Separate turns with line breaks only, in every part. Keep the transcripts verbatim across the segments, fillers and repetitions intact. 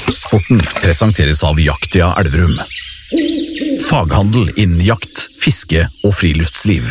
Sporten presenteres av Jaktia Elverum. Faghandel innen jakt, fiske og friluftsliv.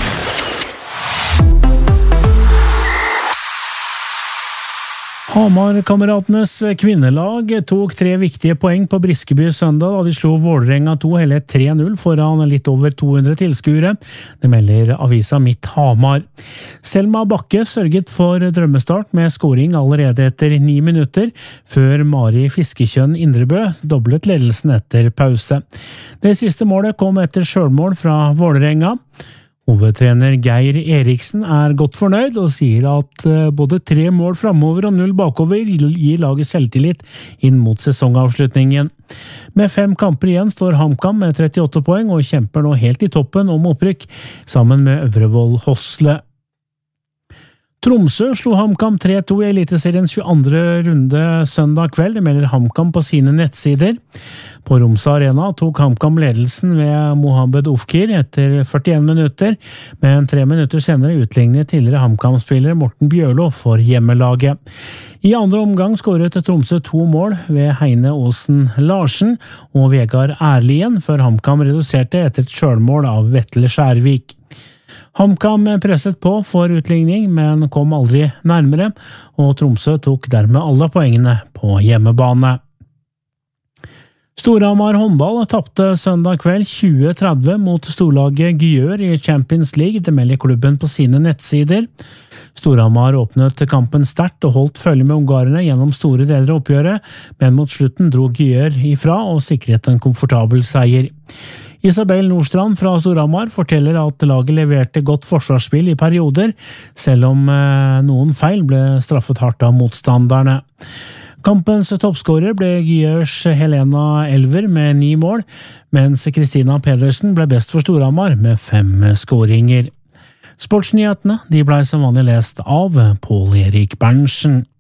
Hamar-kameratenes kvinnelag tok tre viktige poeng på Briskeby søndag da de slo Vålerenga to hele tre null foran litt over to hundre tilskuere. Det melder avisa Midt Hamar. Selma Bakke sørget for drømmestart med scoring allerede etter ni minutter, før Mari Fiskekjønn Indrebø doblet ledelsen etter pause. Det siste målet kom etter selvmål fra Vålerenga. Hovedtrener Geir Eriksen er godt fornøyd og sier at både tre mål fremover og null bakover gir laget selvtillit inn mot sesongavslutningen. Med fem kamper igjen står HamKam med trettiåtte poeng og kjemper nå helt i toppen om opprykk, sammen med Øvrevoll Hosle. Tromsø slo HamKam tre to i Eliteseriens tjueandre runde søndag kveld, det melder HamKam på sine nettsider. På Romsa Arena tok HamKam ledelsen ved Mohamed Ofkir etter førtien minutter, men tre minutter senere utlignet tidligere HamKam-spiller Morten Bjørlo for hjemmelaget. I andre omgang skåret Tromsø to mål ved Heine Aasen Larsen og Vegard Erlien, før HamKam reduserte etter et selvmål av Vetle Skjærvik. HamKam presset på for utligning, men kom aldri nærmere, og Tromsø tok dermed alle poengene på hjemmebane. Storhamar håndball tapte søndag kveld tjue tretti mot storlaget Gyør i Champions League, det melder klubben på sine nettsider. Storhamar åpnet kampen sterkt og holdt følge med ungarerne gjennom store deler av oppgjøret, men mot slutten dro Gyør ifra og sikret en komfortabel seier. Isabel Nordstrand fra Storhamar forteller at laget leverte godt forsvarsspill i perioder, selv om noen feil ble straffet hardt av motstanderne. Kampens toppskårer ble Gyørs Helena Elver med ni mål, mens Kristina Pedersen ble best for Storhamar med fem skåringer. Sportsnyhetene de ble som vanlig lest av Pål Erik Berntsen.